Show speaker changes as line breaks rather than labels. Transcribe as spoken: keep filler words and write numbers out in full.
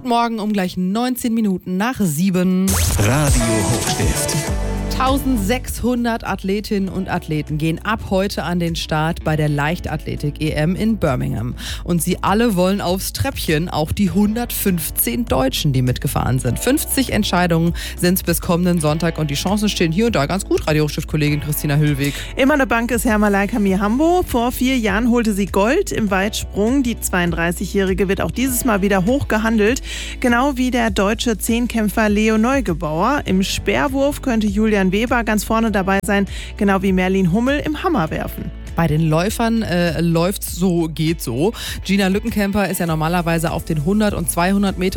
Guten Morgen um gleich neunzehn Minuten nach sieben.
Radio Hochstift.
eintausendsechshundert Athletinnen und Athleten gehen ab heute an den Start bei der Leichtathletik-E M in Birmingham. Und sie alle wollen aufs Treppchen, auch die hundertfünfzehn Deutschen, die mitgefahren sind. fünfzig Entscheidungen sind es bis kommenden Sonntag und die Chancen stehen hier und da ganz gut. Radio Hochstift-Kollegin Christina Hüllweg.
Immer eine Bank ist Hermalaika Mihambo. Vor vier Jahren holte sie Gold im Weitsprung. Die zweiunddreißigjährige wird auch dieses Mal wieder hoch gehandelt. Genau wie der deutsche Zehnkämpfer Leo Neugebauer. Im Speerwurf könnte Julian Weber ganz vorne dabei sein, genau wie Merlin Hummel im Hammerwerfen.
Bei den Läufern äh, läuft's so, geht so. Gina Lückenkämper ist ja normalerweise auf den hundert und zweihundert Meter